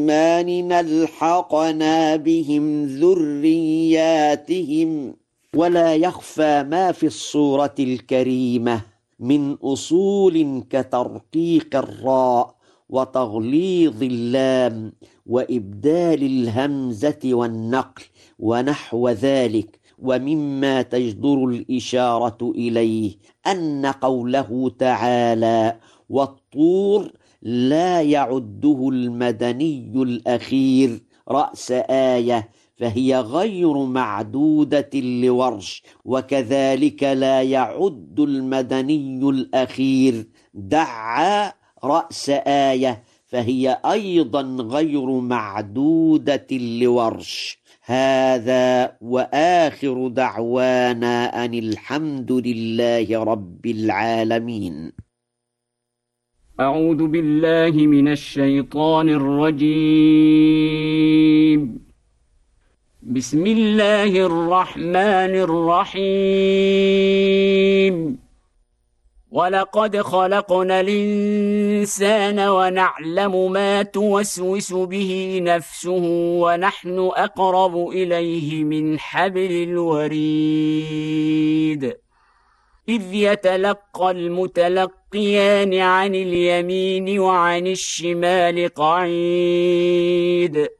إيمان ألحقنا بهم ذرياتهم. ولا يخفى ما في الصورة الكريمة من أصول كترقيق الراء وتغليظ اللام وإبدال الهمزة والنقل ونحو ذلك. ومما تجدر الإشارة إليه أن قوله تعالى والطور لا يعده المدني الأخير رأس آية، فهي غير معدودة لورش، وكذلك لا يعد المدني الأخير دعا رأس آية، فهي أيضا غير معدودة لورش. هذا وآخر دعوانا أن الحمد لله رب العالمين. أعوذ بالله من الشيطان الرجيم. بسم الله الرحمن الرحيم. ولقد خلقنا الإنسان ونعلم ما توسوس به نفسه ونحن أقرب إليه من حبل الوريد. إذ يتلقى المتلقيان عن اليمين وعن الشمال قعيد.